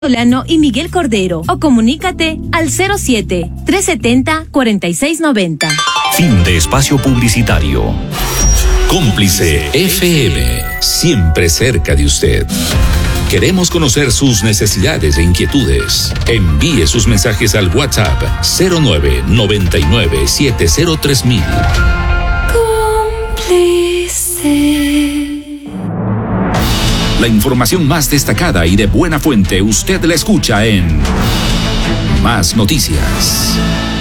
Solano y Miguel Cordero o comunícate al 07-370-4690. Fin de espacio publicitario. Cómplice FM, siempre cerca de usted. Queremos conocer sus necesidades e inquietudes. Envíe sus mensajes al WhatsApp 0999703000. Cómplice. La información más destacada y de buena fuente usted la escucha en Más Noticias.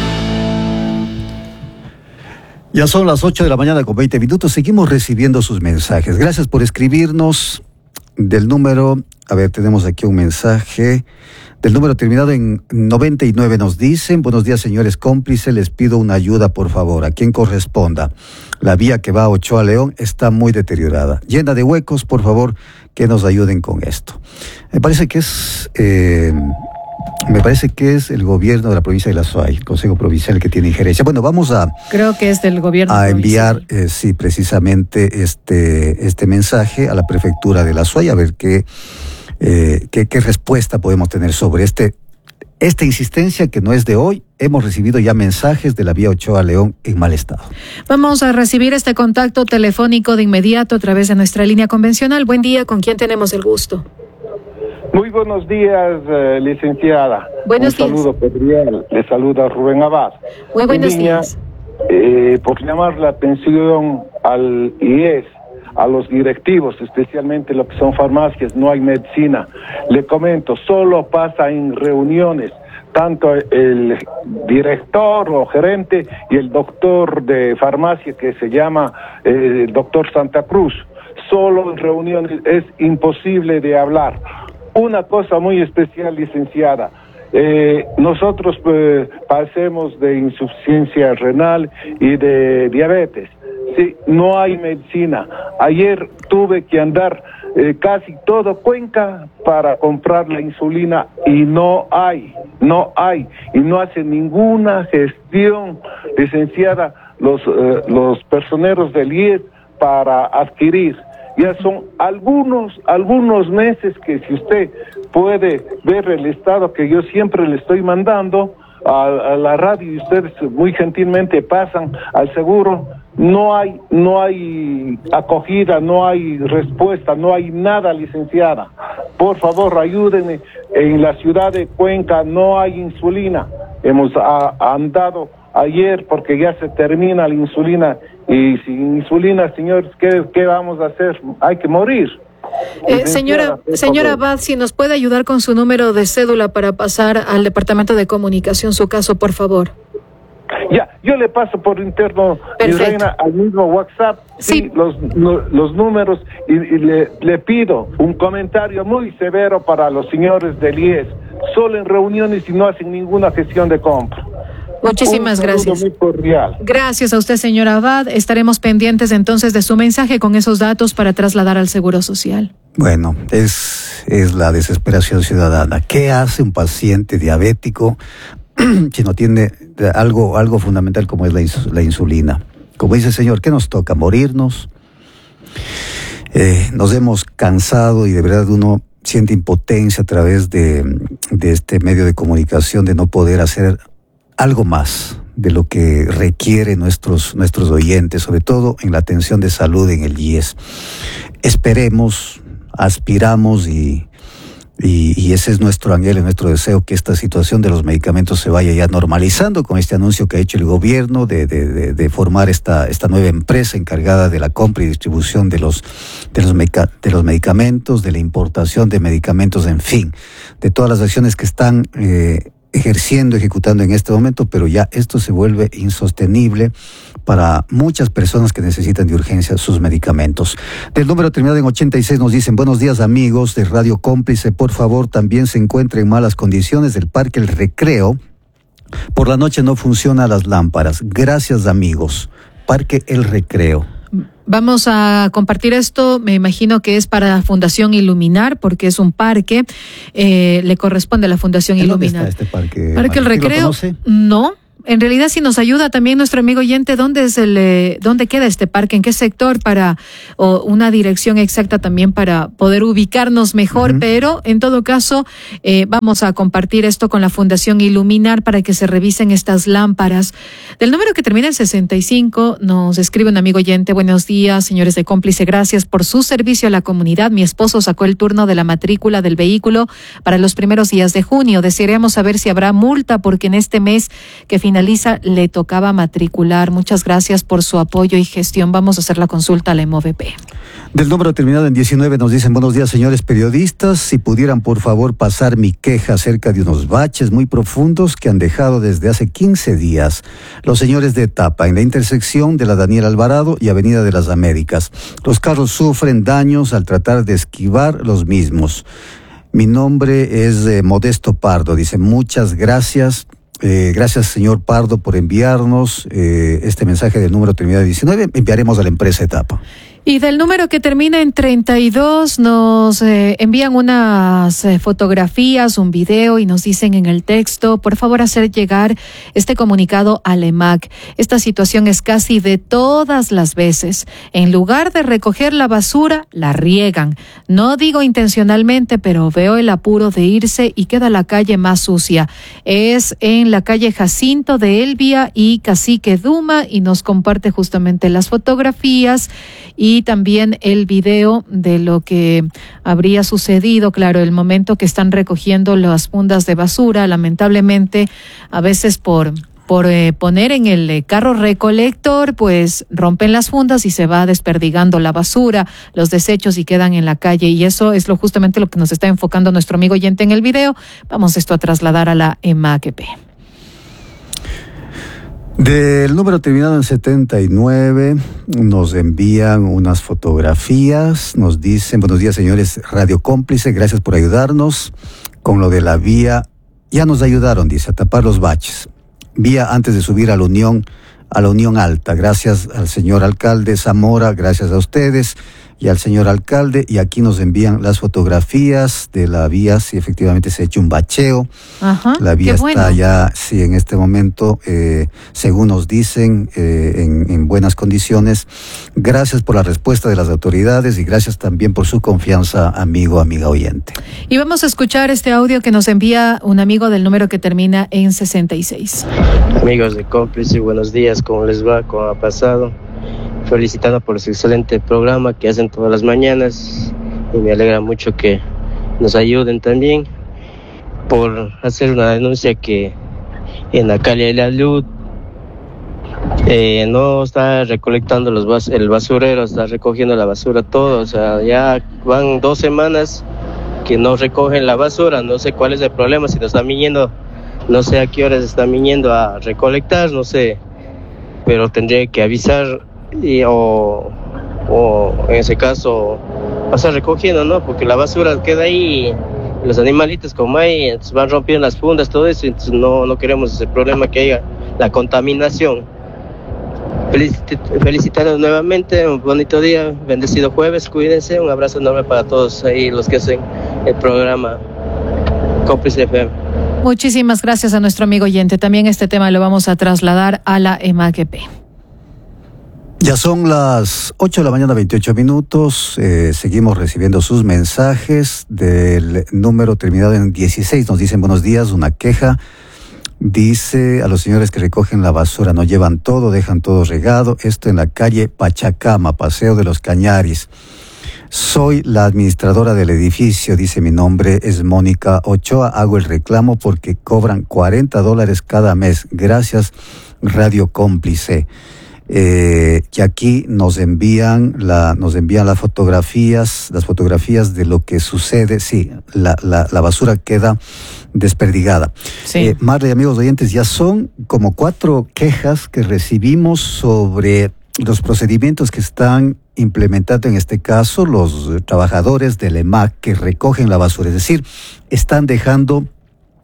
Ya son las 8 de la mañana con 20 minutos. Seguimos recibiendo sus mensajes. Gracias por escribirnos del número. A ver, tenemos aquí un mensaje del número terminado en 99. Nos dicen: buenos días, señores cómplices, les pido una ayuda, por favor, a quien corresponda. La vía que va a Ochoa León está muy deteriorada, llena de huecos. Por favor, que nos ayuden con esto. Me parece que es el gobierno de la provincia de La Suay, el Consejo Provincial, que tiene injerencia. Bueno, vamos a... Creo que es del gobierno a enviar, sí, precisamente este mensaje a la prefectura de La Suay, a ver qué respuesta podemos tener sobre esta insistencia, que no es de hoy. Hemos recibido ya mensajes de la vía Ochoa León en mal estado. Vamos a recibir este contacto telefónico de inmediato a través de nuestra línea convencional. Buen día, ¿con quién tenemos el gusto? Muy buenos días, licenciada. Buenos días. Un saludo cordial. Le saluda Rubén Abad. Muy buenos días. Por llamar la atención al IES, a los directivos, especialmente lo que son farmacias, no hay medicina. Le comento, solo pasa en reuniones, tanto el director o gerente y el doctor de farmacia, que se llama el doctor Santa Cruz. Solo en reuniones es imposible de hablar. Una cosa muy especial, licenciada. Nosotros padecemos de insuficiencia renal y de diabetes. Sí, no hay medicina. Ayer tuve que andar casi todo Cuenca para comprar la insulina y no hay, y no hace ninguna gestión, licenciada, los personeros del IES para adquirir. Ya son algunos meses que, si usted puede ver el estado que yo siempre le estoy mandando a la radio, y ustedes muy gentilmente pasan al seguro, no hay acogida, no hay respuesta, no hay nada, licenciada. Por favor, ayúdenme. En la ciudad de Cuenca no hay insulina. Hemos andado ayer porque ya se termina la insulina, y sin insulina, señores, ¿qué vamos a hacer? Hay que morir. Señora Abad, si nos puede ayudar con su número de cédula para pasar al Departamento de Comunicación su caso, por favor. Ya, yo le paso por interno, mi reina, al mismo WhatsApp, sí, los números, y le pido un comentario muy severo para los señores del IES. Solo en reuniones y no hacen ninguna gestión de compra. Muchísimas gracias. Muy cordial. Gracias a usted, señora Abad. Estaremos pendientes entonces de su mensaje con esos datos para trasladar al Seguro Social. Bueno, es la desesperación ciudadana. ¿Qué hace un paciente diabético si no tiene algo fundamental como es la insulina? Como dice el señor, ¿qué nos toca? ¿Morirnos? Nos hemos cansado, y de verdad uno siente impotencia a través de este medio de comunicación, de no poder hacer algo más de lo que requieren nuestros oyentes, sobre todo en la atención de salud en el IES. Esperemos, aspiramos y ese es nuestro anhelo, nuestro deseo, que esta situación de los medicamentos se vaya ya normalizando con este anuncio que ha hecho el gobierno de formar esta nueva empresa encargada de la compra y distribución de los medicamentos, de la importación de medicamentos, en fin, de todas las acciones que están ejecutando en este momento, pero ya esto se vuelve insostenible para muchas personas que necesitan de urgencia sus medicamentos. Del número terminado en 86 nos dicen: buenos días, amigos de Radio Cómplice, por favor, también se encuentra en malas condiciones el Parque El Recreo. Por la noche no funcionan las lámparas. Gracias, amigos. Parque El Recreo. Vamos a compartir esto, me imagino que es para Fundación Iluminar, porque es un parque, le corresponde a la Fundación Iluminar. ¿Dónde está este parque? ¿Parque El Recreo? ¿Lo conoce? No, en realidad si nos ayuda también nuestro amigo oyente, ¿dónde queda este parque? ¿En qué sector? O una dirección exacta también para poder ubicarnos mejor. Pero en todo caso, vamos a compartir esto con la Fundación Iluminar para que se revisen estas lámparas. Del número que termina en 65, nos escribe un amigo oyente: buenos días, señores de Cómplice, gracias por su servicio a la comunidad. Mi esposo sacó el turno de la matrícula del vehículo para los primeros días de junio. Desearíamos saber si habrá multa porque en este mes que finaliza le tocaba matricular. Muchas gracias por su apoyo y gestión. Vamos a hacer la consulta a la MOVP. Del número terminado en 19 nos dicen: buenos días, señores periodistas, si pudieran por favor pasar mi queja acerca de unos baches muy profundos que han dejado desde hace 15 días los señores de Etapa en la intersección de la Daniel Alvarado y Avenida de las Américas. Los carros sufren daños al tratar de esquivar los mismos. Mi nombre es Modesto Pardo. Dice: muchas gracias. Gracias, señor Pardo, por enviarnos este mensaje del número terminado en 19. Enviaremos a la empresa Etapa. Y del número que termina en 32 nos envían unas fotografías, un video, y nos dicen en el texto: por favor, hacer llegar este comunicado al EMAC. Esta situación es casi de todas las veces. En lugar de recoger la basura, la riegan. No digo intencionalmente, pero veo el apuro de irse y queda la calle más sucia. Es en la calle Jacinto de Elvia y Cacique Duma, y nos comparte justamente las fotografías y también el video de lo que habría sucedido. Claro, el momento que están recogiendo las fundas de basura, lamentablemente, a veces por poner en el carro recolector, pues rompen las fundas y se va desperdigando la basura, los desechos, y quedan en la calle. Y eso es justamente lo que nos está enfocando nuestro amigo oyente en el video. Vamos esto a trasladar a la EMAQP. Del número terminado en 79 nos envían unas fotografías, nos dicen: buenos días, señores Radio Cómplice, gracias por ayudarnos con lo de la vía. Ya nos ayudaron, dice, a tapar los baches. Vía antes de subir a la Unión Alta. Gracias al señor alcalde Zamora, gracias a ustedes y al señor alcalde. Y aquí nos envían las fotografías de la vía, si efectivamente se ha hecho un bacheo. Ajá, la vía está ya, sí, en este momento, según nos dicen, en buenas condiciones. Gracias por la respuesta de las autoridades y gracias también por su confianza, amiga oyente. Y vamos a escuchar este audio que nos envía un amigo del número que termina en 66. Amigos de Cómplice, buenos días, ¿cómo les va? ¿Cómo ha pasado? Felicitando por su excelente programa que hacen todas las mañanas, y me alegra mucho que nos ayuden también por hacer una denuncia que en la calle de la Luz no está recolectando el basurero, está recogiendo la basura todo. O sea, ya van 2 semanas que no recogen la basura. No sé cuál es el problema, si nos están viniendo, no sé a qué horas están viniendo a recolectar, no sé, pero tendría que avisar o en ese caso pasar recogiendo, ¿no? Porque la basura queda ahí y los animalitos como hay, entonces van rompiendo las fundas, todo eso, entonces no queremos ese problema que haya la contaminación. Felicitarlos nuevamente, un bonito día, bendecido jueves, cuídense, un abrazo enorme para todos ahí los que hacen el programa Cómplice FM. Muchísimas gracias a nuestro amigo oyente. También este tema lo vamos a trasladar a la EMAQP. Ya son las 8 de la mañana, 28 minutos. Seguimos recibiendo sus mensajes del número terminado en 16. Nos dicen: buenos días, una queja. Dice: a los señores que recogen la basura, no llevan todo, dejan todo regado. Esto en la calle Pachacama, Paseo de los Cañaris. Soy la administradora del edificio, dice, mi nombre es Mónica Ochoa. Hago el reclamo porque cobran $40 cada mes. Gracias, Radio Cómplice. Y aquí nos envían las fotografías de lo que sucede. Sí, la basura queda desperdigada. Sí. Marley, amigos oyentes, ya son como 4 quejas que recibimos sobre los procedimientos que están implementando en este caso los trabajadores del EMAC que recogen la basura. Es decir, están dejando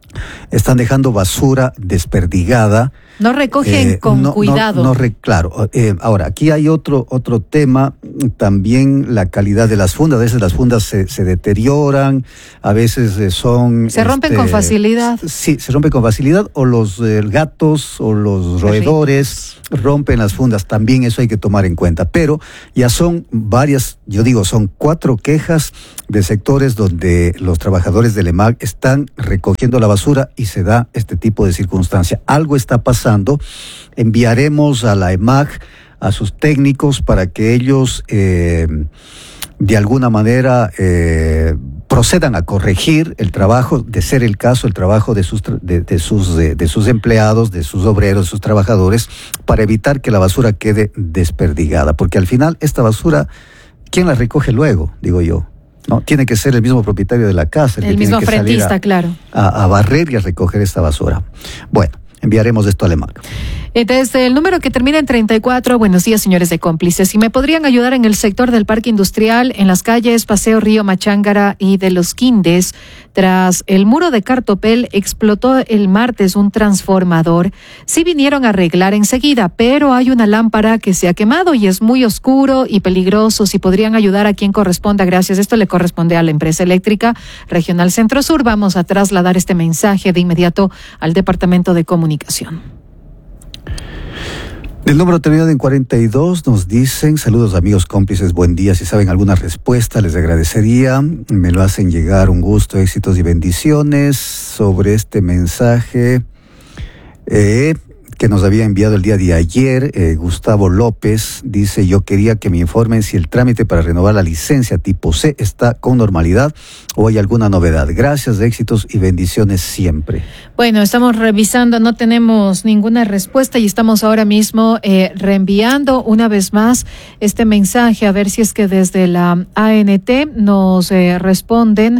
están dejando basura desperdigada. No recogen con cuidado. Claro. Ahora, aquí hay otro tema, también la calidad de las fundas. A veces las fundas se deterioran, a veces son... Se rompen con facilidad. Sí, se rompen con facilidad, o los gatos o los roedores rompen las fundas. También eso hay que tomar en cuenta. Pero ya son varias, son 4 quejas de sectores donde los trabajadores del EMAG están recogiendo la basura y se da este tipo de circunstancia. Algo está pasando. Enviaremos a la EMAG, a sus técnicos, para que ellos de alguna manera procedan a corregir el trabajo, de ser el caso, el trabajo de sus empleados, de sus obreros, de sus trabajadores, para evitar que la basura quede desperdigada. Porque al final esta basura, ¿quién la recoge luego? Digo yo. No, tiene que ser el mismo propietario de la casa. El mismo frentista, claro. A barrer y a recoger esta basura. Bueno, enviaremos esto al EMAG. Desde el número que termina en 34, buenos días, señores de Cómplices. Si me podrían ayudar en el sector del Parque Industrial, en las calles Paseo Río Machángara y de los Quindes, tras el muro de cartopel, explotó el martes un transformador. Sí vinieron a arreglar enseguida, pero hay una lámpara que se ha quemado y es muy oscuro y peligroso. Si podrían ayudar a quien corresponda, gracias. Esto le corresponde a la empresa eléctrica Regional Centro Sur. Vamos a trasladar este mensaje de inmediato al Departamento de Comunicación. El número terminado en 42 nos dicen: saludos amigos Cómplices, buen día. Si saben alguna respuesta les agradecería, me lo hacen llegar. Un gusto, éxitos y bendiciones. Sobre este mensaje que nos había enviado el día de ayer, Gustavo López dice: yo quería que me informen si el trámite para renovar la licencia tipo C está con normalidad o hay alguna novedad. Gracias, éxitos y bendiciones siempre. Bueno, estamos revisando, no tenemos ninguna respuesta y estamos ahora mismo reenviando una vez más este mensaje, a ver si es que desde la ANT nos responden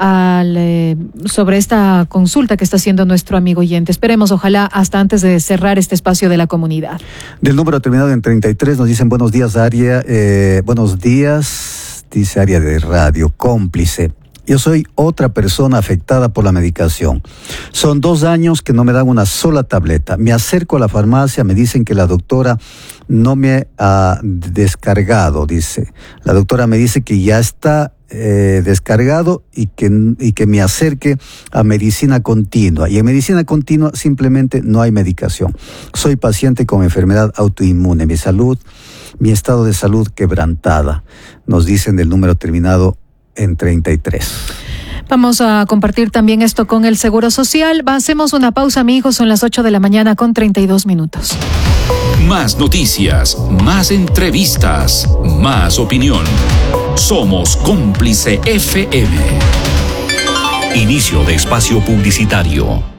sobre esta consulta que está haciendo nuestro amigo oyente. Esperemos, ojalá, hasta antes de cerrar este espacio de la comunidad. Del número terminado en 33 nos dicen: buenos días, Aria. Buenos días, dice Aria de Radio Cómplice. Yo soy otra persona afectada por la medicación. Son 2 años que no me dan una sola tableta. Me acerco a la farmacia, me dicen que la doctora no me ha descargado, dice. La doctora me dice que ya está descargado y que me acerque a medicina continua. Y en medicina continua simplemente no hay medicación. Soy paciente con enfermedad autoinmune. Mi estado de salud quebrantada. Nos dicen del número terminado en 33. Vamos a compartir también esto con el Seguro Social. Hacemos una pausa, amigos, son las 8 de la mañana con 32 minutos. Más noticias, más entrevistas, más opinión. Somos Cómplice FM. Inicio de espacio publicitario.